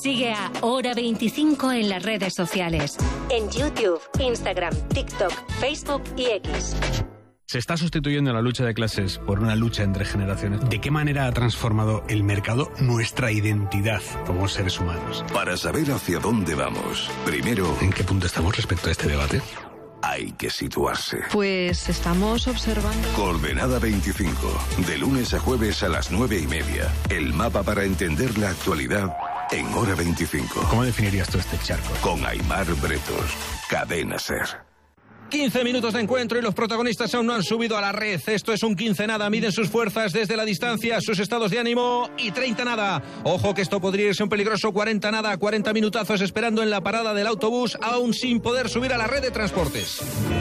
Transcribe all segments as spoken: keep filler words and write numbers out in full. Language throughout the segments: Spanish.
Sigue a Hora veinticinco en las redes sociales. En YouTube, Instagram, TikTok, Facebook y X. Se está sustituyendo la lucha de clases por una lucha entre generaciones. ¿De qué manera ha transformado el mercado nuestra identidad como seres humanos? Para saber hacia dónde vamos, primero... ¿En qué punto estamos respecto a este debate? Hay que situarse. Pues estamos observando... Coordenada veinticinco, de lunes a jueves a las nueve y media. El mapa para entender la actualidad en Hora veinticinco. ¿Cómo definirías tú este charco? Con Aimar Bretos, Cadena SER. quince minutos de encuentro y los protagonistas aún no han subido a la red. Esto es un quince nada. Miden sus fuerzas desde la distancia, sus estados de ánimo y treinta nada. Ojo que esto podría irse un peligroso cuarenta nada. cuarenta minutazos esperando en la parada del autobús, aún sin poder subir a la red de transportes.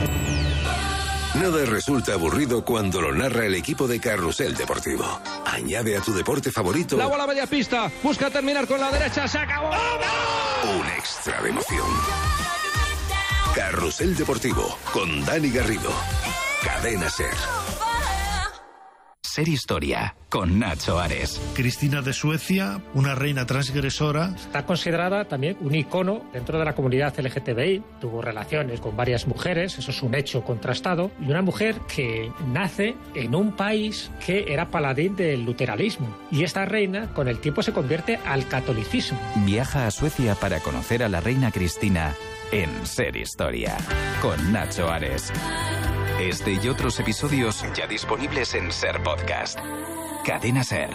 Nada resulta aburrido cuando lo narra el equipo de Carrusel Deportivo. Añade a tu deporte favorito... La bola media pista. Busca terminar con la derecha. ¡Se acabó! Un extra de emoción. Carrusel Deportivo, con Dani Garrido. Cadena SER. SER Historia, con Nacho Ares. Cristina de Suecia, una reina transgresora. Está considerada también un icono dentro de la comunidad L G T B I. Tuvo relaciones con varias mujeres, eso es un hecho contrastado. Y una mujer que nace en un país que era paladín del luteranismo. Y esta reina, con el tiempo, se convierte al catolicismo. Viaja a Suecia para conocer a la reina Cristina en SER Historia, con Nacho Ares. Este y otros episodios ya disponibles en SER Podcast. Cadena SER.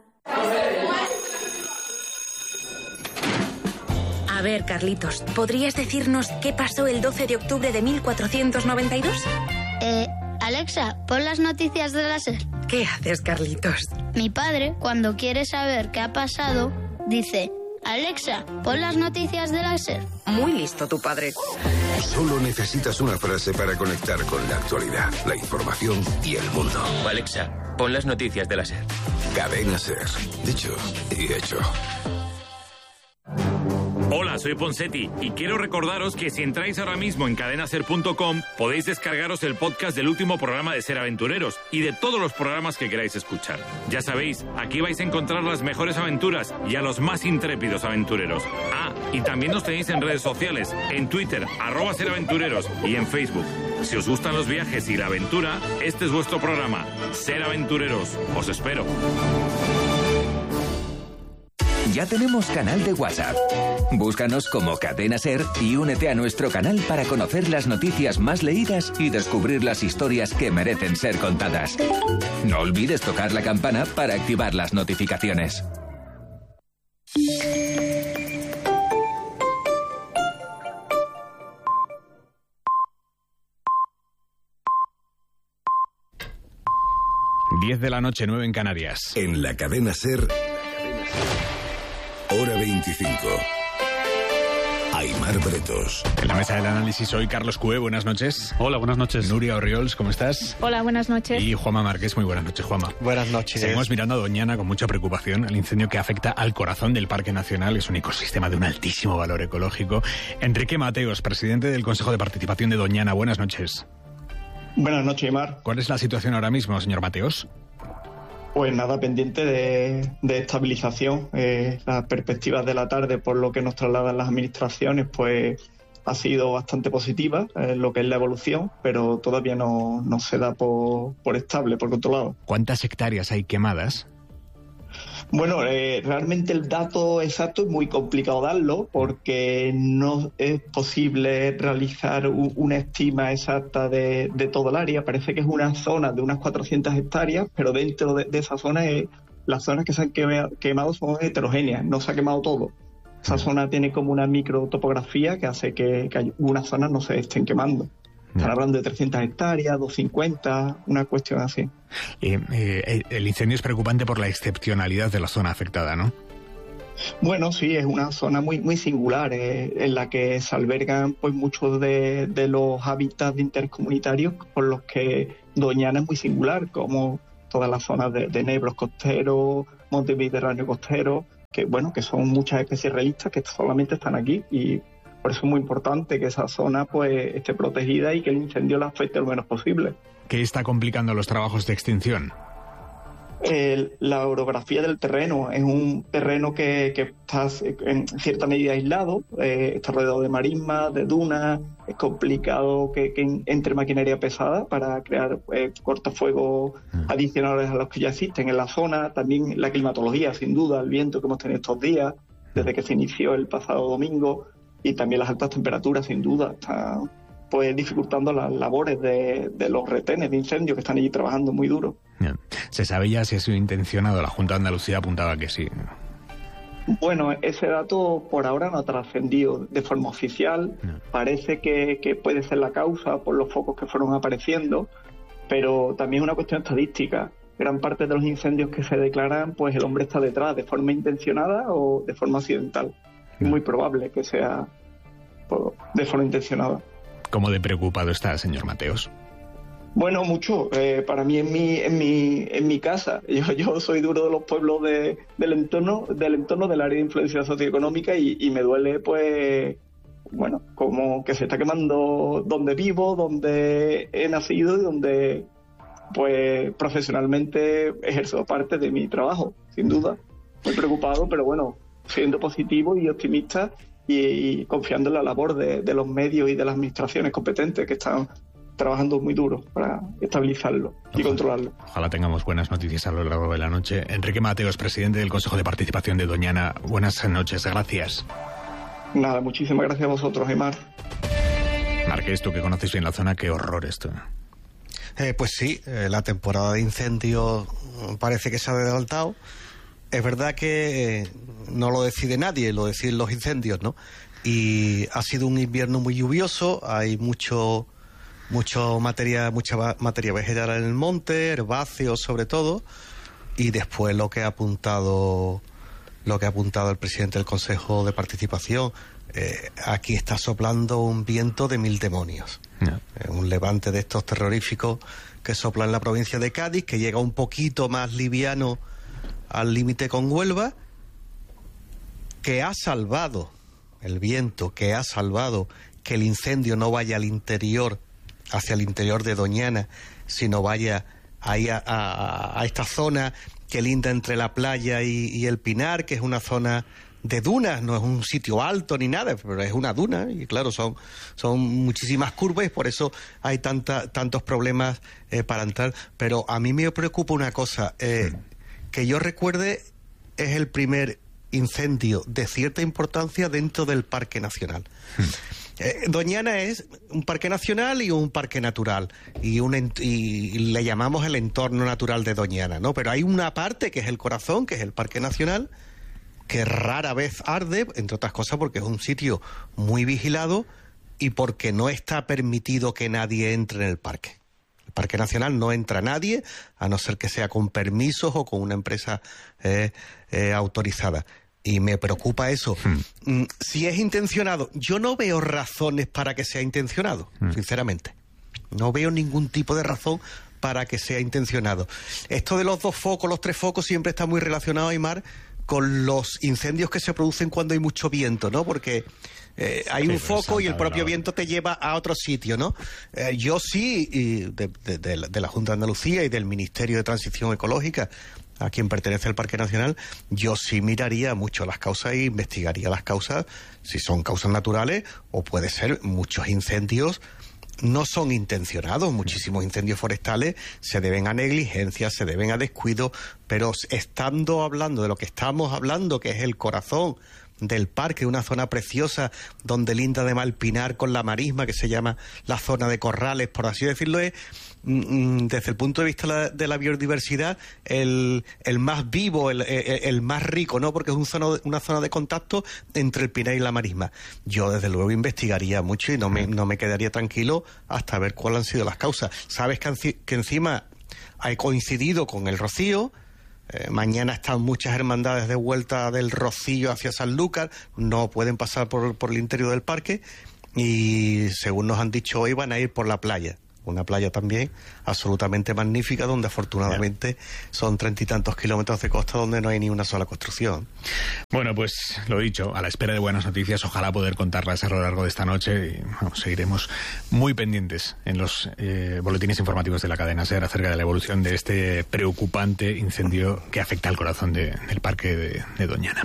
A ver, Carlitos, ¿podrías decirnos qué pasó el doce de octubre de mil cuatrocientos noventa y dos? Eh, Alexa, pon las noticias de la SER. ¿Qué haces, Carlitos? Mi padre, cuando quiere saber qué ha pasado, dice... Alexa, pon las noticias de la SER. Muy listo tu padre. Solo necesitas una frase para conectar con la actualidad, la información y el mundo. Alexa, pon las noticias de la SER. Cadena SER. Dicho y hecho. Hola, soy Ponseti y quiero recordaros que si entráis ahora mismo en cadena ser punto com podéis descargaros el podcast del último programa de SER Aventureros y de todos los programas que queráis escuchar. Ya sabéis, aquí vais a encontrar las mejores aventuras y a los más intrépidos aventureros. Ah, y también nos tenéis en redes sociales, en Twitter, arroba SER Aventureros y en Facebook. Si os gustan los viajes y la aventura, este es vuestro programa, SER Aventureros. Os espero. Ya tenemos canal de WhatsApp. Búscanos como Cadena SER y únete a nuestro canal para conocer las noticias más leídas y descubrir las historias que merecen ser contadas. No olvides tocar la campana para activar las notificaciones. diez de la noche, nueve en Canarias. En la Cadena SER... Hora veinticinco. Aimar Bretos. En la mesa del análisis hoy Carlos Cue, buenas noches. Hola, buenas noches. Nuria Orriols, ¿cómo estás? Hola, buenas noches. Y Juanma Márquez, muy buenas noches, Juanma. Buenas noches. Seguimos mirando a Doñana con mucha preocupación. El incendio que afecta al corazón del Parque Nacional es un ecosistema de un altísimo valor ecológico. Enrique Mateos, presidente del Consejo de Participación de Doñana, buenas noches. Buenas noches, Aimar. ¿Cuál es la situación ahora mismo, señor Mateos? Pues nada, pendiente de, de estabilización. Eh, las perspectivas de la tarde, por lo que nos trasladan las administraciones, pues ha sido bastante positiva, eh, lo que es la evolución, pero todavía no, no se da por, por estable, por controlado. ¿Cuántas hectáreas hay quemadas? Bueno, eh, realmente el dato exacto es muy complicado darlo porque no es posible realizar u- una estima exacta de, de todo el área. Parece que es una zona de unas cuatrocientas hectáreas, pero dentro de, de esa zona es, las zonas que se han quema, quemado son heterogéneas, no se ha quemado todo. Esa zona tiene como una microtopografía que hace que, que algunas zonas no se estén quemando. Están hablando de trescientas hectáreas, doscientas cincuenta, una cuestión así. Eh, eh, el incendio es preocupante por la excepcionalidad de la zona afectada, ¿no? Bueno, sí, es una zona muy muy singular, eh, en la que se albergan pues muchos de, de los hábitats de interés comunitario por los que Doñana es muy singular, como todas las zonas de, de Nebros costeros, Monte Mediterráneo costero, que bueno, que son muchas especies realistas que solamente están aquí y por eso es muy importante que esa zona pues esté protegida y que el incendio la afecte lo menos posible. ¿Qué está complicando los trabajos de extinción? Eh, la orografía del terreno es un terreno que, que está en cierta medida aislado, eh, está rodeado de marismas, de dunas, es complicado que, que entre maquinaria pesada para crear eh, cortafuegos adicionales a los que ya existen en la zona. También la climatología, sin duda, el viento que hemos tenido estos días desde que se inició el pasado domingo, y también las altas temperaturas, sin duda, están pues dificultando las labores de, de los retenes de incendio que están allí trabajando muy duro. ¿Se sabe ya si ha sido intencionado? La Junta de Andalucía apuntaba que sí. Bueno, ese dato por ahora no ha trascendido de forma oficial. No. Parece que, que puede ser la causa por los focos que fueron apareciendo, pero también es una cuestión estadística. Gran parte de los incendios que se declaran, pues el hombre está detrás de forma intencionada o de forma accidental. No. Es muy probable que sea pues, de forma intencionada. ¿Cómo de preocupado está, señor Mateos? Bueno, mucho. Eh, para mí, en mi, en mi, en mi casa, yo, yo soy de uno de los pueblos de, del entorno, del entorno del área de influencia socioeconómica y, y me duele, pues, bueno, como que se está quemando donde vivo, donde he nacido y donde, pues, profesionalmente ejerzo parte de mi trabajo, sin duda. Muy preocupado, pero bueno, siendo positivo y optimista y, y confiando en la labor de, de los medios y de las administraciones competentes que están trabajando muy duro para estabilizarlo y ojalá, controlarlo. Ojalá tengamos buenas noticias a lo largo de la noche. Enrique Mateos, presidente del Consejo de Participación de Doñana. Buenas noches, gracias. Nada, muchísimas gracias a vosotros, Aymar. Marqués, tú que conoces bien la zona, qué horror esto. Eh, pues sí, eh, la temporada de incendios parece que se ha adelantado. Es verdad que eh, no lo decide nadie, lo deciden los incendios, ¿no? Y ha sido un invierno muy lluvioso, hay mucho... Mucho materia, mucha materia vegetal en el monte, herbáceos sobre todo, y después lo que ha apuntado, lo que ha apuntado el presidente del Consejo de Participación, eh, aquí está soplando un viento de mil demonios, no. eh, un levante de estos terroríficos que sopla en la provincia de Cádiz, que llega un poquito más liviano al límite con Huelva, que ha salvado el viento, que ha salvado que el incendio no vaya al interior, hacia el interior de Doñana, sino vaya ahí a, a, a esta zona que linda entre la playa y, y el Pinar, que es una zona de dunas, no es un sitio alto ni nada, pero es una duna, y claro, son, son muchísimas curvas y por eso hay tanta, tantos problemas eh, para entrar. Pero a mí me preocupa una cosa, eh, que yo recuerde, es el primer incendio de cierta importancia dentro del Parque Nacional. Eh, Doñana es un parque nacional y un parque natural y, un ent- y le llamamos el entorno natural de Doñana, ¿no? Pero hay una parte que es el corazón, que es el parque nacional, que rara vez arde, entre otras cosas porque es un sitio muy vigilado y porque no está permitido que nadie entre en el parque. El parque nacional no entra nadie, a no ser que sea con permisos o con una empresa eh, eh, autorizada. Y me preocupa eso. Hmm. Si es intencionado, yo no veo razones para que sea intencionado, hmm. sinceramente. No veo ningún tipo de razón para que sea intencionado. Esto de los dos focos, los tres focos, siempre está muy relacionado, Aymar, con los incendios que se producen cuando hay mucho viento, ¿no? Porque eh, hay sí, un foco y el propio viento te lleva a otro sitio, ¿no? Eh, yo sí, y de, de, de, la, de la Junta de Andalucía y del Ministerio de Transición Ecológica, a quien pertenece el Parque Nacional, yo sí miraría mucho las causas e investigaría las causas, si son causas naturales o puede ser muchos incendios no son intencionados, muchísimos incendios forestales se deben a negligencia, se deben a descuido, pero estando hablando de lo que estamos hablando, que es el corazón del parque, una zona preciosa donde linda de Malpinar con la marisma, que se llama la zona de Corrales, por así decirlo, es desde el punto de vista de la, de la biodiversidad el, el más vivo, el, el, el más rico, ¿no? Porque es un zona, una zona de contacto entre el Pinar y la marisma. Yo desde luego investigaría mucho y no me, no me quedaría tranquilo hasta ver cuáles han sido las causas. Sabes que, que encima he coincidido con el Rocío. Eh, mañana están muchas hermandades de vuelta del Rocío hacia Sanlúcar, no pueden pasar por, por el interior del parque y según nos han dicho hoy van a ir por la playa. una playa también absolutamente magnífica, donde afortunadamente son treinta y tantos kilómetros de costa donde no hay ni una sola construcción. Bueno, pues lo dicho, a la espera de buenas noticias, ojalá poder contarlas a lo largo de esta noche y bueno, seguiremos muy pendientes en los eh, boletines informativos de la cadena SER acerca de la evolución de este preocupante incendio que afecta al corazón de, del parque de, de Doñana.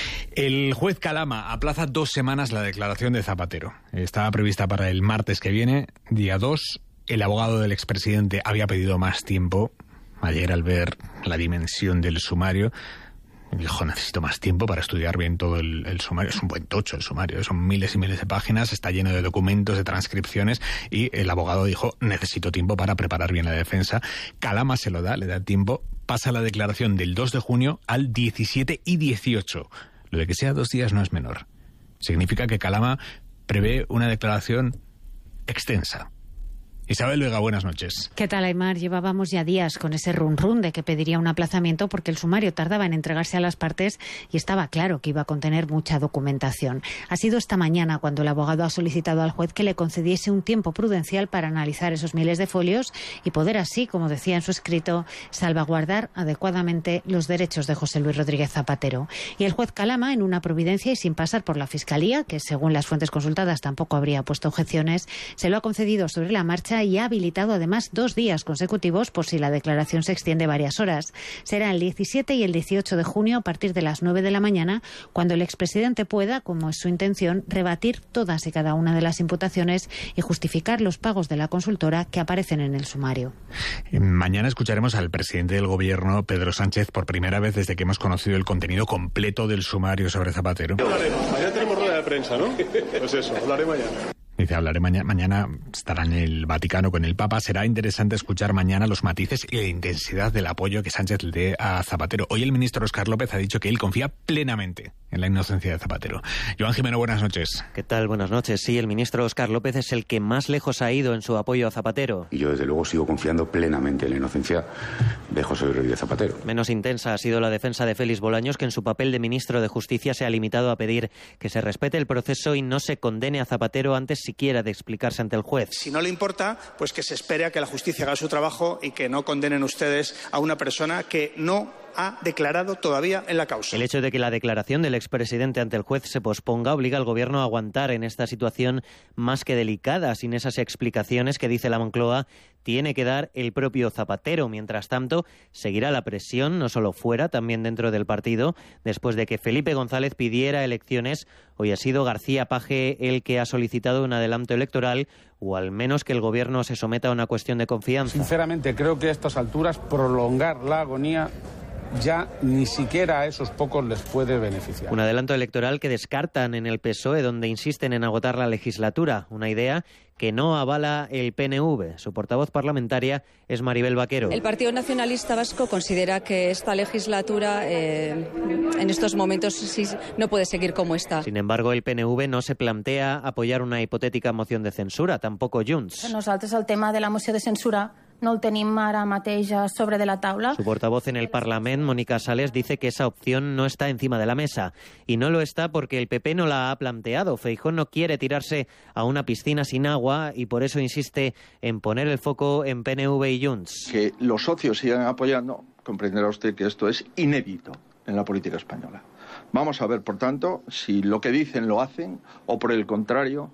El juez Calama aplaza dos semanas la declaración de Zapatero. Estaba prevista para el martes que viene, día dos. El abogado del expresidente había pedido más tiempo. Ayer, al ver la dimensión del sumario, dijo, necesito más tiempo para estudiar bien todo el, el sumario. Es un buen tocho el sumario, son miles y miles de páginas, está lleno de documentos, de transcripciones, y el abogado dijo, necesito tiempo para preparar bien la defensa. Calama se lo da, le da tiempo, pasa la declaración del dos de junio al diecisiete y dieciocho. Lo de que sea dos días no es menor. Significa que Calama prevé una declaración extensa. Isabel Vega, buenas noches. ¿Qué tal, Aymar? Llevábamos ya días con ese run run de que pediría un aplazamiento porque el sumario tardaba en entregarse a las partes y estaba claro que iba a contener mucha documentación. Ha sido esta mañana cuando el abogado ha solicitado al juez que le concediese un tiempo prudencial para analizar esos miles de folios y poder así, como decía en su escrito, salvaguardar adecuadamente los derechos de José Luis Rodríguez Zapatero. Y el juez Calama, en una providencia y sin pasar por la Fiscalía, que según las fuentes consultadas tampoco habría puesto objeciones, se lo ha concedido sobre la marcha y ha habilitado además dos días consecutivos por si la declaración se extiende varias horas. Será el diecisiete y el dieciocho de junio a partir de las nueve de la mañana, cuando el expresidente pueda, como es su intención, rebatir todas y cada una de las imputaciones y justificar los pagos de la consultora que aparecen en el sumario. Mañana escucharemos al presidente del Gobierno, Pedro Sánchez, por primera vez desde que hemos conocido el contenido completo del sumario sobre Zapatero. Hablaremos. Mañana tenemos rueda de prensa, ¿no? Pues eso, hablaré mañana. Dice, hablaré mañana, mañana estará en el Vaticano con el Papa. Será interesante escuchar mañana los matices y la intensidad del apoyo que Sánchez le dé a Zapatero. Hoy el ministro Óscar López ha dicho que él confía plenamente en la inocencia de Zapatero. Joan Jimeno, buenas noches. ¿Qué tal? Buenas noches. Sí, el ministro Óscar López es el que más lejos ha ido en su apoyo a Zapatero. Y yo desde luego sigo confiando plenamente en la inocencia de José Luis Rodríguez Zapatero. Menos intensa ha sido la defensa de Félix Bolaños, que en su papel de ministro de Justicia se ha limitado a pedir que se respete el proceso y no se condene a Zapatero antes siquiera de explicarse ante el juez. Si no le importa, pues que se espere a que la justicia haga su trabajo y que no condenen ustedes a una persona que no ha declarado todavía en la causa. El hecho de que la declaración del expresidente ante el juez se posponga obliga al Gobierno a aguantar en esta situación más que delicada, sin esas explicaciones que, dice la Moncloa, tiene que dar el propio Zapatero. Mientras tanto, seguirá la presión, no solo fuera, también dentro del partido. Después de que Felipe González pidiera elecciones, hoy ha sido García Paje el que ha solicitado un adelanto electoral, o al menos que el Gobierno se someta a una cuestión de confianza. Sinceramente, creo que a estas alturas prolongar la agonía ya ni siquiera a esos pocos les puede beneficiar. Un adelanto electoral que descartan en el P S O E, donde insisten en agotar la legislatura, una idea que no avala el P N V. Su portavoz parlamentaria es Maribel Vaquero. El Partido Nacionalista Vasco considera que esta legislatura eh, en estos momentos sí, no puede seguir como está. Sin embargo, el P N V no se plantea apoyar una hipotética moción de censura, tampoco Junts. Nosaltres el tema de la moció de censura no el tenim ara mateix sobre de la taula. Su portavoz en el Parlament, Mónica Sales, dice que esa opción no está encima de la mesa. Y no lo está porque el P P no la ha planteado. Feijóo no quiere tirarse a una piscina sin agua y por eso insiste en poner el foco en P N V y Junts. Que los socios sigan apoyando, comprenderá usted que esto es inédito en la política española. Vamos a ver, por tanto, si lo que dicen lo hacen o, por el contrario,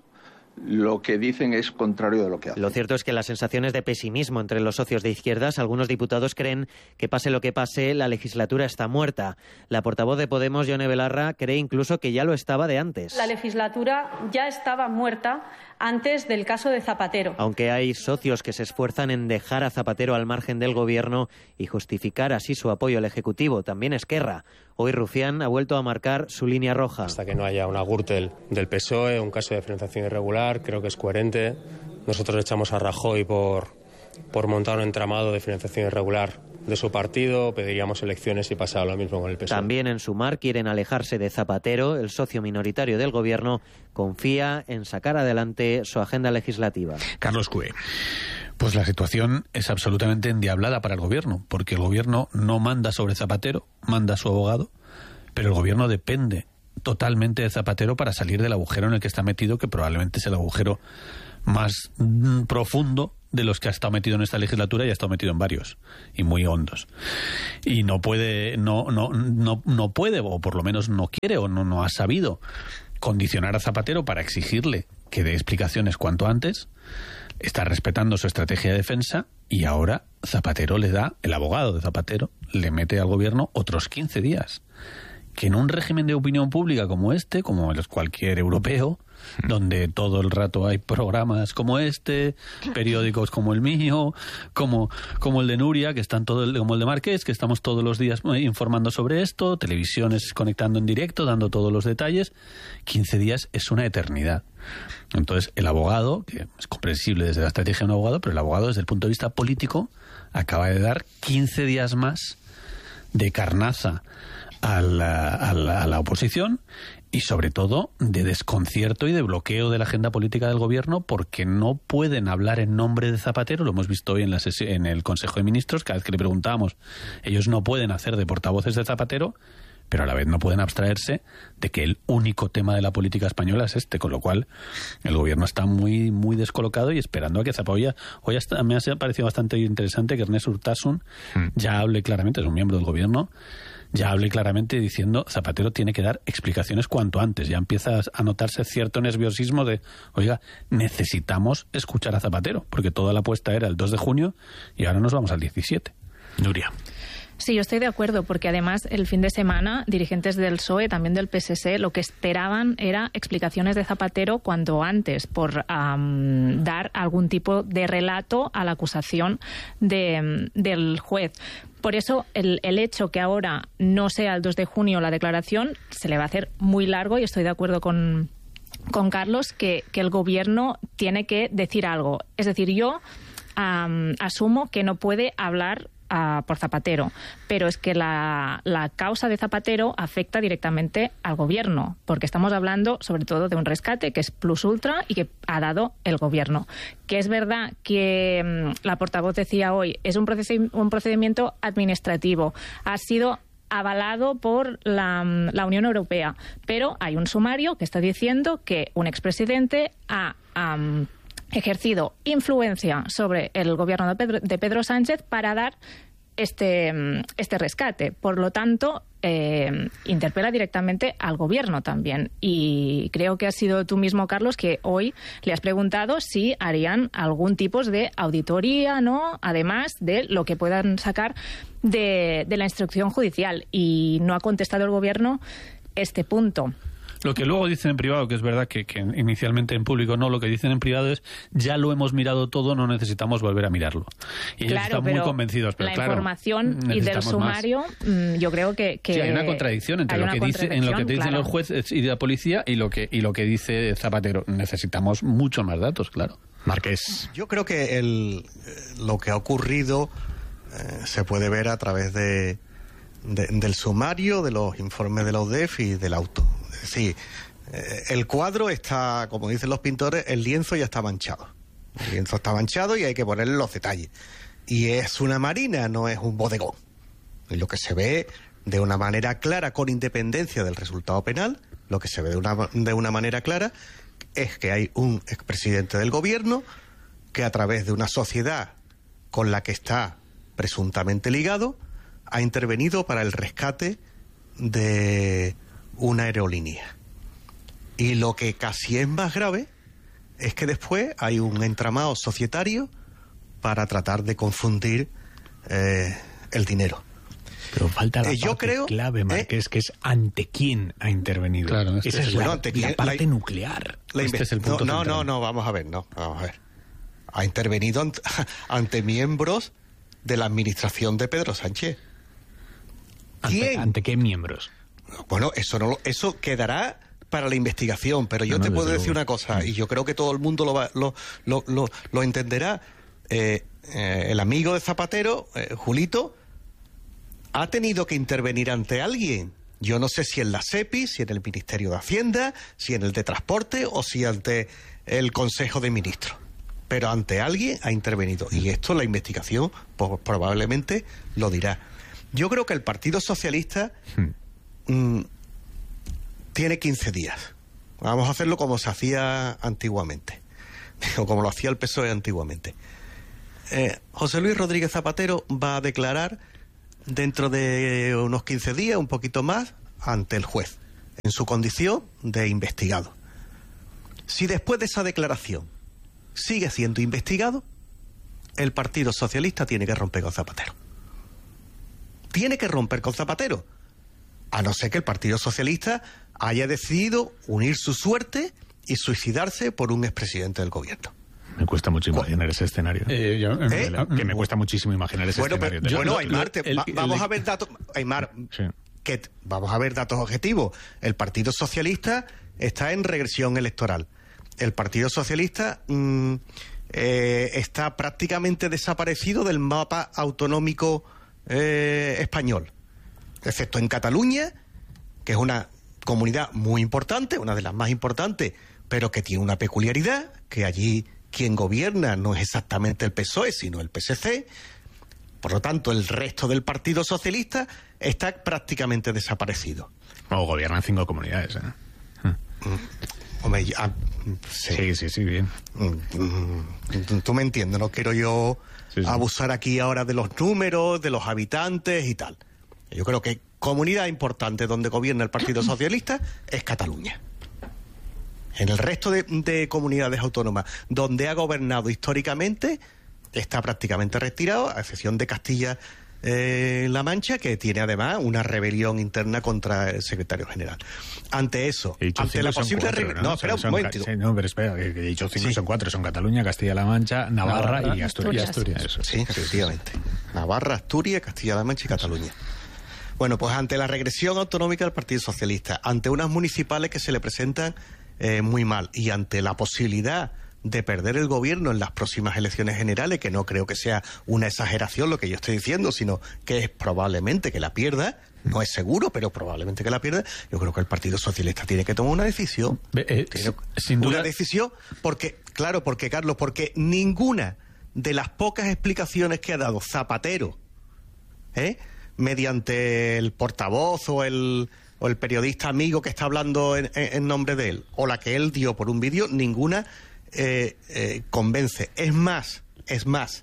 lo que dicen es contrario de lo que hacen. Lo cierto es que las sensaciones de pesimismo entre los socios de izquierdas, algunos diputados creen que pase lo que pase, la legislatura está muerta. La portavoz de Podemos, Yone Belarra, cree incluso que ya lo estaba de antes. La legislatura ya estaba muerta antes del caso de Zapatero. Aunque hay socios que se esfuerzan en dejar a Zapatero al margen del Gobierno y justificar así su apoyo al Ejecutivo, también Esquerra. Hoy Rufián ha vuelto a marcar su línea roja. Hasta que no haya una Gürtel del P S O E, un caso de financiación irregular, creo que es coherente. Nosotros echamos a Rajoy por, por montar un entramado de financiación irregular de su partido, pediríamos elecciones y pasaba lo mismo con el P S O E. También en Sumar quieren alejarse de Zapatero. El socio minoritario del Gobierno confía en sacar adelante su agenda legislativa. Carlos Cue. Pues la situación es absolutamente endiablada para el Gobierno, porque el Gobierno no manda sobre Zapatero, manda a su abogado, pero el Gobierno depende totalmente de Zapatero para salir del agujero en el que está metido, que probablemente es el agujero más mm, profundo de los que ha estado metido en esta legislatura y ha estado metido en varios, y muy hondos. Y no puede, no, no, no, no puede, o por lo menos no quiere, o no, no ha sabido condicionar a Zapatero para exigirle que dé explicaciones cuanto antes. Está respetando su estrategia de defensa y ahora Zapatero le da, el abogado de Zapatero, le mete al gobierno otros quince días. Que en un régimen de opinión pública como este, como el cualquier europeo, donde todo el rato hay programas como este, periódicos como el mío, como, como el de Nuria, que están todo el, como el de Marqués, que estamos todos los días informando sobre esto, televisiones conectando en directo, dando todos los detalles, quince días es una eternidad. Entonces, el abogado, que es comprensible desde la estrategia de un abogado, pero el abogado desde el punto de vista político acaba de dar quince días más de carnaza a la, a la, a la oposición y sobre todo de desconcierto y de bloqueo de la agenda política del gobierno, porque no pueden hablar en nombre de Zapatero. Lo hemos visto hoy en, la sesión, en el Consejo de Ministros, cada vez que le preguntábamos, ellos no pueden hacer de portavoces de Zapatero, pero a la vez no pueden abstraerse de que el único tema de la política española es este, con lo cual el gobierno está muy muy descolocado y esperando a que Zapatero... Hoy hasta, me ha parecido bastante interesante que Ernest Urtasun mm. ya hable claramente, es un miembro del gobierno, ya hable claramente diciendo Zapatero tiene que dar explicaciones cuanto antes. Ya empieza a notarse cierto nerviosismo de, oiga, necesitamos escuchar a Zapatero, porque toda la apuesta era el dos de junio y ahora nos vamos al diecisiete. Nuria. Sí, yo estoy de acuerdo, porque además el fin de semana dirigentes del P S O E, también del P S S, lo que esperaban era explicaciones de Zapatero cuanto antes, por um, dar algún tipo de relato a la acusación de, del juez. Por eso el, el hecho que ahora no sea el dos de junio la declaración se le va a hacer muy largo, y estoy de acuerdo con, con Carlos que, que el gobierno tiene que decir algo. Es decir, yo um, asumo que no puede hablar Uh, por Zapatero, pero es que la, la causa de Zapatero afecta directamente al gobierno, porque estamos hablando sobre todo de un rescate que es plus ultra y que ha dado el gobierno. Que es verdad que um, la portavoz decía hoy, es un, procedi- un procedimiento administrativo, ha sido avalado por la, la Unión Europea, pero hay un sumario que está diciendo que un expresidente ha um, ejercido influencia sobre el gobierno de Pedro, de Pedro Sánchez para dar este, este rescate. Por lo tanto, eh, interpela directamente al gobierno también. Y creo que has sido tú mismo, Carlos, que hoy le has preguntado si harían algún tipo de auditoría, ¿no?, además de lo que puedan sacar de, de la instrucción judicial. Y no ha contestado el gobierno este punto. Lo que luego dicen en privado, que es verdad que, que inicialmente en público no, lo que dicen en privado es ya lo hemos mirado todo, no necesitamos volver a mirarlo. Y ellos claro, están muy convencidos. Pero la claro, información y del sumario, más. yo creo que, que... Sí, hay una contradicción entre lo que, dice, en lo que te dicen claro. los jueces y la policía y lo que y lo que dice Zapatero. Necesitamos mucho más datos, claro. Marqués. Yo creo que el, lo que ha ocurrido eh, se puede ver a través de, de del sumario, de los informes de la U D E F y del auto. Sí, eh, el cuadro está, como dicen los pintores, el lienzo ya está manchado. El lienzo está manchado y hay que ponerle los detalles. Y es una marina, no es un bodegón. Y lo que se ve de una manera clara, con independencia del resultado penal, lo que se ve de una, de una manera clara es que hay un expresidente del gobierno que, a través de una sociedad con la que está presuntamente ligado, ha intervenido para el rescate de una aerolínea. Y lo que casi es más grave es que después hay un entramado societario para tratar de confundir eh, el dinero. Pero falta la eh, parte yo creo, clave, Marqués, eh, que es ante quién ha intervenido. Claro, este esa es, es la, bueno, ante quién, la parte la, nuclear. La este es el punto no, no, central. no, no, vamos a ver, no, vamos a ver. Ha intervenido ante, ante miembros de la administración de Pedro Sánchez. ¿Quién? ¿Ante, ante qué miembros? Bueno, eso no, eso quedará para la investigación, pero yo no, te puedo decir luego una cosa, y yo creo que todo el mundo lo va, lo, lo, lo, lo entenderá. Eh, eh, el amigo de Zapatero, eh, Julito, ha tenido que intervenir ante alguien. Yo no sé si en la SEPI, si en el Ministerio de Hacienda, si en el de Transporte o si ante el Consejo de Ministros. Pero ante alguien ha intervenido. Y esto la investigación pues, probablemente lo dirá. Yo creo que el Partido Socialista hmm. mmm, tiene quince días. Vamos a hacerlo como se hacía antiguamente. O como lo hacía el P S O E antiguamente. eh, José Luis Rodríguez Zapatero va a declarar dentro de unos quince días, un poquito más, ante el juez, en su condición de investigado. Si después de esa declaración sigue siendo investigado, el Partido Socialista tiene que romper con Zapatero. Tiene que romper con Zapatero, a no ser que el Partido Socialista haya decidido unir su suerte y suicidarse por un expresidente del gobierno. Me cuesta mucho imaginar ese escenario. Eh, yo, ¿Eh? Que me cuesta muchísimo imaginar ese bueno, escenario. Pero, bueno, yo, Aymar, te, el, va, vamos el, a ver datos. Aymar, sí. que vamos a ver datos objetivos. El Partido Socialista está en regresión electoral. El Partido Socialista mmm, eh, está prácticamente desaparecido del mapa autonómico eh, español, excepto en Cataluña, que es una comunidad muy importante, una de las más importantes, pero que tiene una peculiaridad, que allí quien gobierna no es exactamente el P S O E, sino el P S C. Por lo tanto, el resto del Partido Socialista está prácticamente desaparecido. O gobiernan cinco comunidades, ¿eh? Mm. Hombre, ya, sí. sí, sí, sí, bien. Mm, tú me entiendes, no quiero yo sí, sí. abusar aquí ahora de los números, de los habitantes y tal. Yo creo que comunidad importante donde gobierna el Partido Socialista es Cataluña. En el resto de, de comunidades autónomas donde ha gobernado históricamente está prácticamente retirado, a excepción de Castilla eh, La Mancha, que tiene además una rebelión interna contra el secretario general. Ante eso, ante la posible cuatro, re... ¿no? no, espera son, un momento. Sí, no, pero espera, que, que he dicho cinco, sí. son cuatro, son Cataluña, Castilla-La Mancha, Navarra, Navarra y Asturias. Y Asturias. Eso. Sí, efectivamente. Navarra, Asturias, Castilla-La Mancha y Cataluña. Bueno, pues ante la regresión autonómica del Partido Socialista, ante unas municipales que se le presentan eh, muy mal y ante la posibilidad de perder el gobierno en las próximas elecciones generales, que no creo que sea una exageración lo que yo estoy diciendo, sino que es probablemente que la pierda, no es seguro, pero probablemente que la pierda, yo creo que el Partido Socialista tiene que tomar una decisión. Eh, tiene sin duda. Una decisión, porque, claro, porque Carlos, porque ninguna de las pocas explicaciones que ha dado Zapatero, ¿eh? mediante el portavoz o el, o el periodista amigo que está hablando en, en, en nombre de él, o la que él dio por un vídeo, ninguna eh, eh, convence. Es más, es más,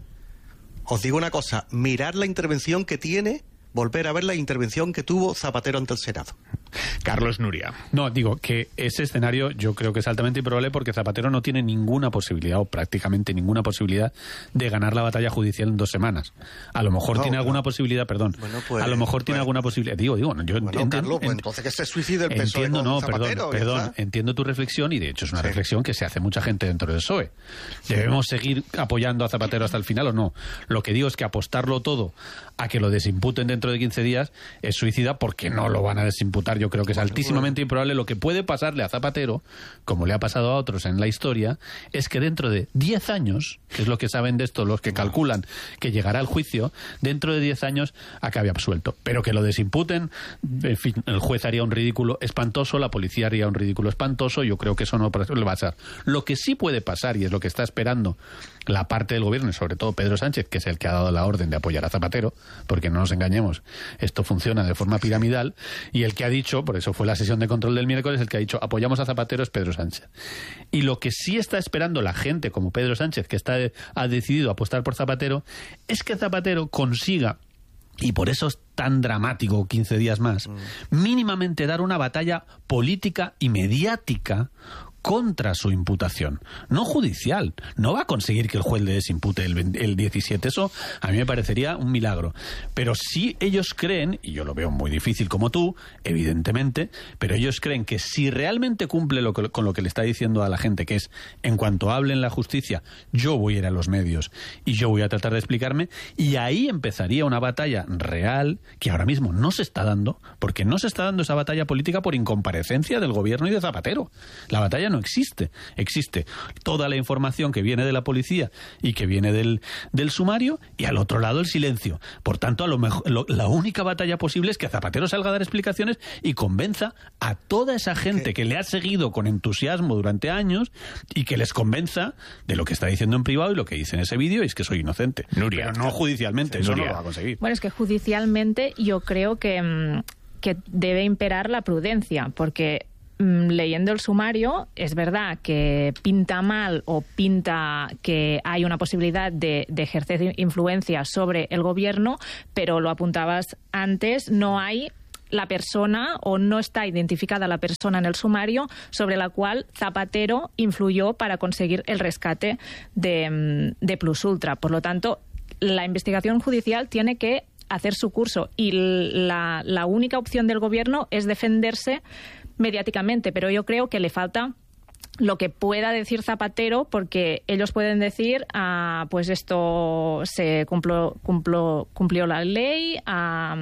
os digo una cosa, mirar la intervención que tiene, volver a ver la intervención que tuvo Zapatero ante el Senado. Carlos Nuria. No, digo que ese escenario yo creo que es altamente improbable porque Zapatero no tiene ninguna posibilidad, o prácticamente ninguna posibilidad, de ganar la batalla judicial en dos semanas. A lo mejor no, tiene no. alguna posibilidad, perdón, bueno, pues, a lo mejor pues, tiene alguna posibilidad. Digo, digo, yo bueno, entiendo... Carlos, pues entonces que se suicide el P S O E entiendo, con no, Zapatero. Perdón, perdón entiendo tu reflexión y de hecho es una sí. reflexión que se hace mucha gente dentro del P S O E. ¿Debemos seguir apoyando a Zapatero hasta el final o no? Lo que digo es que apostarlo todo a que lo desimputen dentro de quince días es suicida porque no lo van a desimputar. Yo creo que es bueno, altísimamente bueno. improbable. Lo que puede pasarle a Zapatero, como le ha pasado a otros en la historia, es que dentro de diez años, que es lo que saben de esto los que calculan que llegará al juicio, dentro de diez años acabe absuelto. Pero que lo desimputen, en fin, el juez haría un ridículo espantoso, la policía haría un ridículo espantoso, yo creo que eso no le va a pasar. Lo que sí puede pasar, y es lo que está esperando la parte del gobierno, y sobre todo Pedro Sánchez, que es el que ha dado la orden de apoyar a Zapatero, porque no nos engañemos, esto funciona de forma piramidal, y el que ha dicho, por eso fue la sesión de control del miércoles, el que ha dicho apoyamos a Zapatero es Pedro Sánchez. Y lo que sí está esperando la gente como Pedro Sánchez, que está ha decidido apostar por Zapatero, es que Zapatero consiga, y por eso es tan dramático quince días más, mm. mínimamente dar una batalla política y mediática contra su imputación, no judicial. No va a conseguir que el juez le desimpute el, el diecisiete, eso a mí me parecería un milagro. Pero si ellos creen, y yo lo veo muy difícil como tú, evidentemente, pero ellos creen que si realmente cumple lo que, con lo que le está diciendo a la gente, que es, en cuanto hable en la justicia, yo voy a ir a los medios y yo voy a tratar de explicarme, y ahí empezaría una batalla real que ahora mismo no se está dando, porque no se está dando esa batalla política por incomparecencia del gobierno y de Zapatero. La batalla no existe. Existe toda la información que viene de la policía y que viene del, del sumario, y al otro lado el silencio. Por tanto, a lo mejor, lo, la única batalla posible es que Zapatero salga a dar explicaciones y convenza a toda esa gente que le ha seguido con entusiasmo durante años y que les convenza de lo que está diciendo en privado y lo que dice en ese vídeo, y es que soy inocente. Nuria. Pero no judicialmente, sí, eso Nuria. no lo va a conseguir. Bueno, es que judicialmente yo creo que, que debe imperar la prudencia, porque leyendo el sumario, es verdad que pinta mal o pinta que hay una posibilidad de, de ejercer influencia sobre el gobierno, pero lo apuntabas antes, no hay la persona o no está identificada la persona en el sumario sobre la cual Zapatero influyó para conseguir el rescate de, de Plus Ultra. Por lo tanto, la investigación judicial tiene que hacer su curso y la, la única opción del gobierno es defenderse mediáticamente, pero yo creo que le falta lo que pueda decir Zapatero, porque ellos pueden decir, ah, pues esto se cumplió, cumplió, cumplió la ley, ah,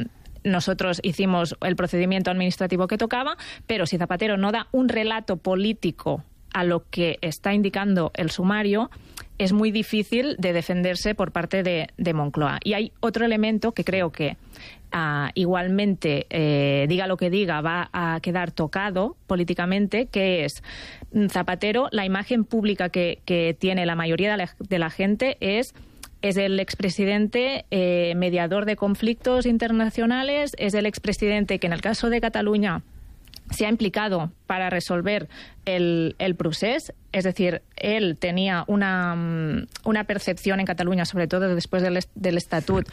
nosotros hicimos el procedimiento administrativo que tocaba, pero si Zapatero no da un relato político a lo que está indicando el sumario, es muy difícil de defenderse por parte de, de Moncloa. Y hay otro elemento que creo que uh, igualmente, eh, diga lo que diga, va a quedar tocado políticamente, que es Zapatero, la imagen pública que, que tiene la mayoría de la, de la gente es... Es el expresidente eh, mediador de conflictos internacionales, es el expresidente que en el caso de Cataluña se ha implicado para resolver el, el procés, es decir, él tenía una, una percepción en Cataluña, sobre todo después del, del Estatut,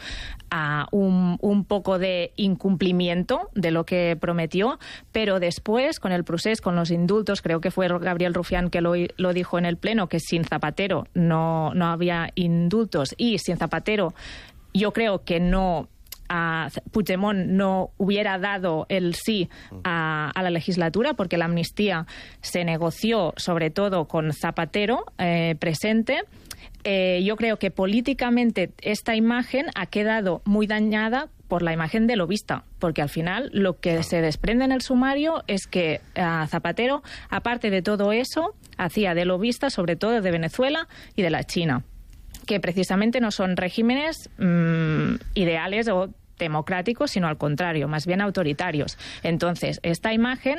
a un, un poco de incumplimiento de lo que prometió, pero después, con el procés, con los indultos, creo que fue Gabriel Rufián que lo, lo dijo en el Pleno, que sin Zapatero no, no había indultos, y sin Zapatero yo creo que no... a Puigdemont no hubiera dado el sí a, a la legislatura, porque la amnistía se negoció sobre todo con Zapatero eh, presente. Eh, yo creo que políticamente esta imagen ha quedado muy dañada por la imagen de lobista, porque al final lo que se desprende en el sumario es que uh, Zapatero, aparte de todo eso, hacía de lobista sobre todo de Venezuela y de la China, que precisamente no son regímenes mmm, ideales o democráticos, sino al contrario, más bien autoritarios. Entonces, esta imagen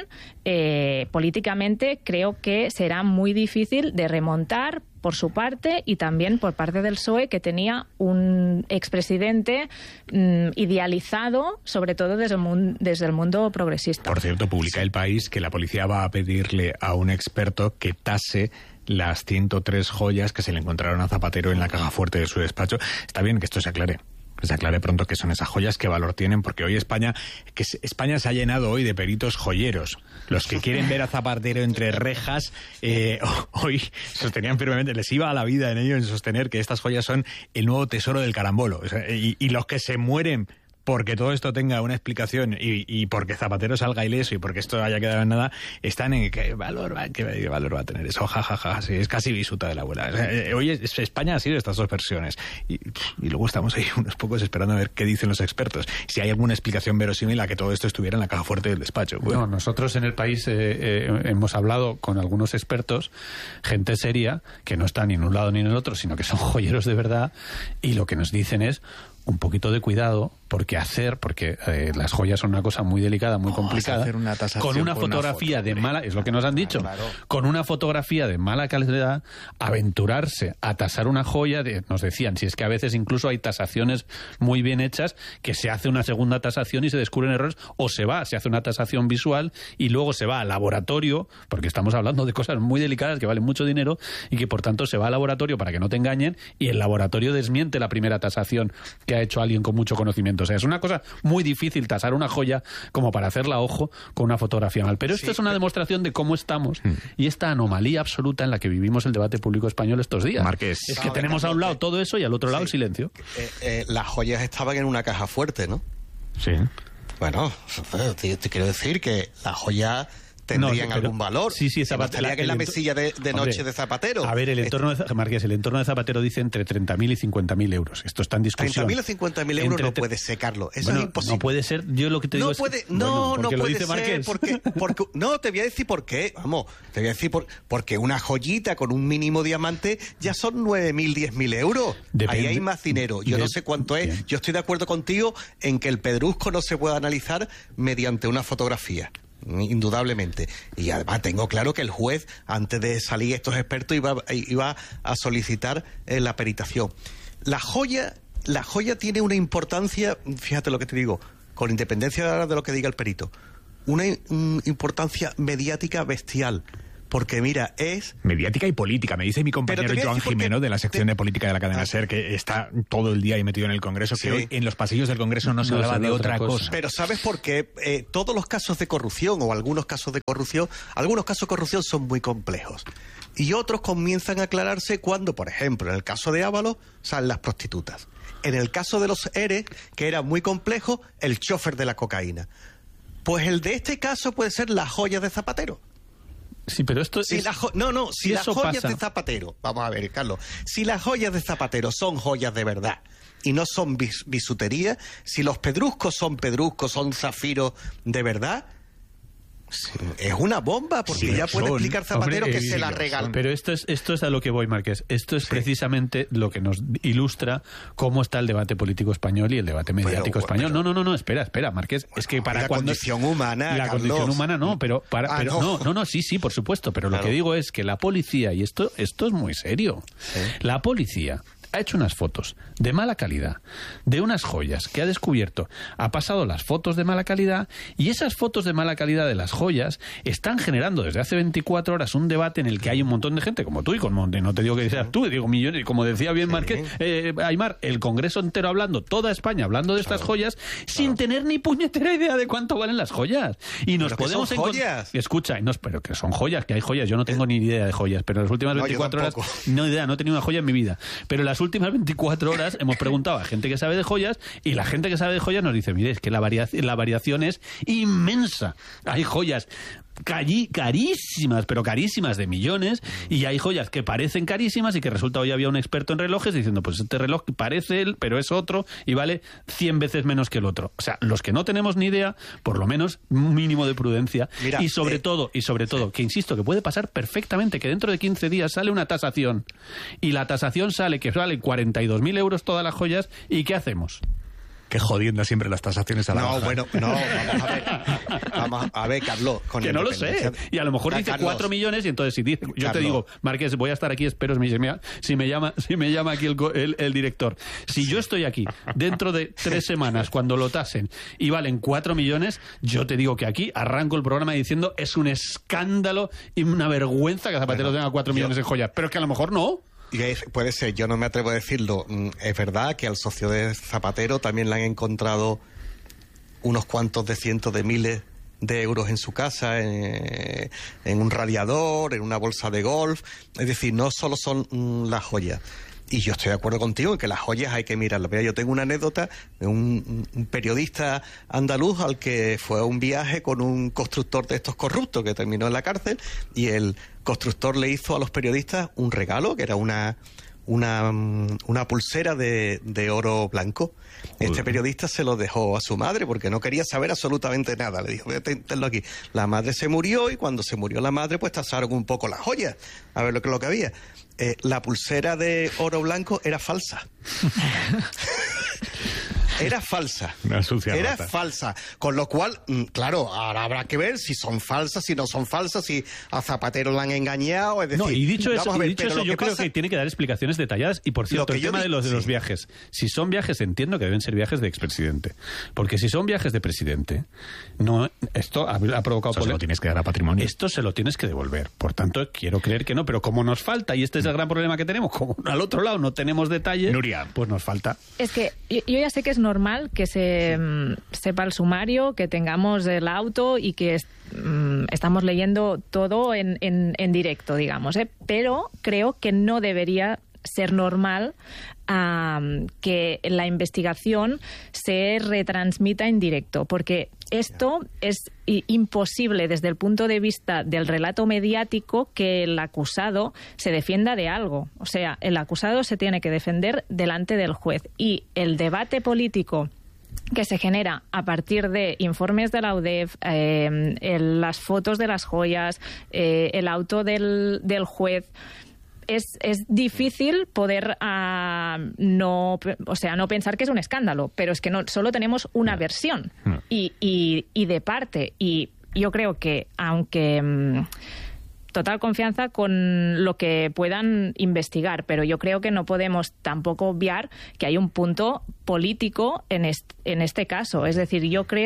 eh, políticamente creo que será muy difícil de remontar por su parte y también por parte del P S O E, que tenía un expresidente mmm, idealizado, sobre todo desde el, mundo, desde el mundo progresista. Por cierto, publica El País que la policía va a pedirle a un experto que tase las ciento tres joyas que se le encontraron a Zapatero en la caja fuerte de su despacho. Está bien que esto se aclare. Que se aclare pronto qué son esas joyas, qué valor tienen, porque hoy España, que España se ha llenado hoy de peritos joyeros. Los que quieren ver a Zapatero entre rejas, eh, hoy sostenían firmemente, les iba a la vida en ello en sostener que estas joyas son el nuevo tesoro del carambolo. O sea, y, y los que se mueren porque todo esto tenga una explicación y, y porque Zapatero salga ileso y porque esto haya quedado en nada, están en qué valor va, qué valor va a tener eso, jajaja, ja, ja, sí, es casi bisuta de la abuela. O sea, eh, hoy es, España ha sido estas dos versiones y, y luego estamos ahí unos pocos esperando a ver qué dicen los expertos, si hay alguna explicación verosímil a que todo esto estuviera en la caja fuerte del despacho. Bueno. No, nosotros en El País eh, eh, hemos hablado con algunos expertos, gente seria, que no está ni en un lado ni en el otro, sino que son joyeros de verdad, y lo que nos dicen es un poquito de cuidado, porque hacer, porque eh, las joyas son una cosa muy delicada, muy oh, complicada, hacer una con una fotografía una foto, de mala, es lo que nos han dicho, claro, claro. Con una fotografía de mala calidad, aventurarse a tasar una joya, de, nos decían, si es que a veces incluso hay tasaciones muy bien hechas, que se hace una segunda tasación y se descubren errores, o se va, se hace una tasación visual y luego se va al laboratorio, porque estamos hablando de cosas muy delicadas que valen mucho dinero y que por tanto se va al laboratorio para que no te engañen y el laboratorio desmiente la primera tasación que ha hecho alguien con mucho conocimiento. O sea, es una cosa muy difícil tasar una joya como para hacerla a ojo con una fotografía mal. Pero esto sí, es una demostración de cómo estamos mm. y esta anomalía absoluta en la que vivimos el debate público español estos días. Marqués. Es que tenemos a un lado todo eso y al otro lado sí. el silencio. Eh, eh, las joyas estaban en una caja fuerte, ¿no? Sí. Bueno, te, te quiero decir que las joyas tendrían no, pero, algún valor. Sí, sí, Zapatero. Que en la mesilla de, de noche Hombre, de Zapatero. A ver, el entorno de, Marqués, el entorno de Zapatero dice entre treinta mil y cincuenta mil euros. Esto está en discusión. treinta mil o cincuenta mil euros entre, no puede ser, Carlos. Eso bueno, es imposible. No puede ser. Yo lo que te digo no es puede, que, No, bueno, no puede lo dice ser. Porque, porque, no, te voy a decir por qué. Vamos, te voy a decir por, porque una joyita con un mínimo diamante ya son nueve mil, diez mil euros. Depende. Ahí hay más dinero. Yo de, no sé cuánto es. Bien. Yo estoy de acuerdo contigo en que el pedrusco no se puede analizar mediante una fotografía. Indudablemente. Y además tengo claro que el juez, antes de salir estos expertos, iba, iba a solicitar eh, la peritación. La joya, la joya tiene una importancia, fíjate lo que te digo, con independencia de lo que diga el perito. una um, importancia mediática bestial. Porque mira, es... Mediática y política. Me dice mi compañero Joan Jimeno de la sección te... de política de la cadena SER, que está todo el día ahí metido en el Congreso, sí. que hoy en los pasillos del Congreso no se no hablaba de otra cosa. cosa. Pero ¿sabes por qué? Eh, todos los casos de corrupción, o algunos casos de corrupción, algunos casos de corrupción son muy complejos. Y otros comienzan a aclararse cuando, por ejemplo, en el caso de Ábalos, salen las prostitutas. En el caso de los ERE, que era muy complejo, el chofer de la cocaína. Pues el de este caso puede ser las joyas de Zapatero. Sí, pero esto si es... la jo... No, no, si, si las joyas pasa... de Zapatero, vamos a ver, Carlos, si las joyas de Zapatero son joyas de verdad y no son bis bisutería, si los pedruscos son pedruscos, son zafiros de verdad, es una bomba, porque sí, ya puede son, explicar Zapatero hombre, que eh, se la regaló. Pero esto es, esto es a lo que voy, Marqués. Esto es sí. precisamente lo que nos ilustra cómo está el debate político español y el debate mediático pero, español. Pero, no, no, no, no, espera, espera, Marqués. Bueno, es que para la cuando... condición humana, La Carlos. condición humana no, pero... Para, ah, pero no. no, no, no, sí, sí, por supuesto. Pero claro. Lo que digo es que la policía, y esto, esto es muy serio, ¿sí? La policía ha hecho unas fotos de mala calidad, de unas joyas que ha descubierto, ha pasado las fotos de mala calidad, y esas fotos de mala calidad de las joyas están generando desde hace veinticuatro horas un debate en el que hay un montón de gente, como tú, y como no te digo que seas tú, digo millones, y como decía bien Marqués, eh, Aymar, el Congreso entero hablando, toda España hablando de estas joyas, claro. sin tener ni puñetera idea de cuánto valen las joyas. Y nos pero podemos encontrar... Escucha, no, pero que son joyas, que hay joyas, yo no tengo ni idea de joyas, pero en las últimas veinticuatro horas, no idea, no he tenido una joya en mi vida, pero las últimas veinticuatro horas hemos preguntado a gente que sabe de joyas, y la gente que sabe de joyas nos dice, mire, es que la, varia la variación es inmensa. Hay joyas Cari carísimas, pero carísimas de millones, y hay joyas que parecen carísimas y que resulta hoy había un experto en relojes diciendo, pues este reloj parece él, pero es otro y vale cien veces menos que el otro. O sea, los que no tenemos ni idea, por lo menos un mínimo de prudencia. Mira, y sobre eh, todo, y sobre todo, sí. que insisto, que puede pasar perfectamente que dentro de quince días sale una tasación, y la tasación sale que vale cuarenta y dos mil euros todas las joyas, ¿y qué hacemos? Que jodiendo siempre las tasaciones a la No, baja. bueno, no, vamos a ver. Vamos a ver, Carlos. Con que no lo sé. Y a lo mejor dice cuatro millones y entonces si dice, yo Carlos. te digo, Marqués, voy a estar aquí, espero si me, si me llama si me llama aquí el, el, el director. Si sí. yo estoy aquí dentro de tres semanas cuando lo tasen y valen cuatro millones, yo te digo que aquí arranco el programa diciendo es un escándalo y una vergüenza que Zapatero bueno, tenga cuatro millones yo... en joyas. Pero es que a lo mejor no. Y es, puede ser, yo no me atrevo a decirlo. Es verdad que al socio de Zapatero también le han encontrado unos cuantos de cientos de miles de euros en su casa, en, en un radiador, en una bolsa de golf. Es decir, no solo son mm, las joyas. Y yo estoy de acuerdo contigo en que las joyas hay que mirarlas. Mira, yo tengo una anécdota de un, un periodista andaluz al que fue a un viaje con un constructor de estos corruptos que terminó en la cárcel, y el constructor le hizo a los periodistas un regalo que era una una, una pulsera de, de oro blanco. Este periodista se lo dejó a su madre porque no quería saber absolutamente nada. Le dijo, tenlo aquí. La madre se murió, y cuando se murió la madre, pues tasaron un poco las joyas a ver lo que, lo que había. Eh, la pulsera de oro blanco era falsa. Era falsa. Una sucia Era rata. falsa. Con lo cual, claro, ahora habrá que ver si son falsas, si no son falsas, si a Zapatero le han engañado. Es decir, no, y dicho eso, a ver, y dicho eso yo creo pasa... que tiene que dar explicaciones detalladas. Y por cierto, el tema de los, de los sí. viajes. Si son viajes, entiendo que deben ser viajes de expresidente. Porque si son viajes de presidente, no, esto ha, ha provocado... Eso se lo tienes que dar a patrimonio. Esto se lo tienes que devolver. Por tanto, quiero creer que no. Pero como nos falta, y este es el gran problema que tenemos, como al otro lado no tenemos detalles, Nuria, pues nos falta. Es que yo, yo ya sé que es normal que se sepa el sumario, que tengamos el auto y que est estamos leyendo todo en, en, en directo, digamos, ¿eh? Pero creo que no debería ser normal um, que la investigación se retransmita en directo, porque esto es imposible desde el punto de vista del relato mediático que el acusado se defienda de algo. O sea, el acusado se tiene que defender delante del juez, y el debate político que se genera a partir de informes de la U D E F, eh, el, las fotos de las joyas, eh, el auto del, del juez, es, es difícil poder uh, no, o sea, no pensar que es un escándalo, pero es que no solo tenemos una versión y, y, y de parte, y yo creo que aunque um, total confianza con lo que puedan investigar, pero yo creo que no podemos tampoco obviar que hay un punto político en este, en este caso. Es decir, yo creo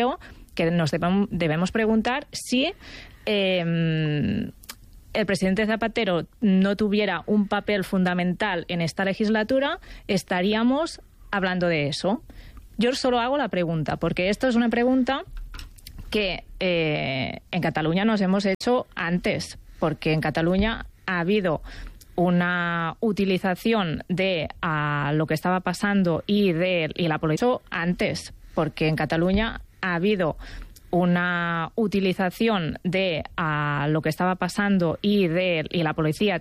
que nos debemos, debemos preguntar si eh, el presidente Zapatero no tuviera un papel fundamental en esta legislatura, estaríamos hablando de eso. Yo solo hago la pregunta, porque esto es una pregunta que eh, en Cataluña nos hemos hecho antes, porque en Cataluña ha habido una utilización de uh, lo que estaba pasando y de y la policía antes, porque en Cataluña ha habido una utilización de uh, lo que estaba pasando y de y la policía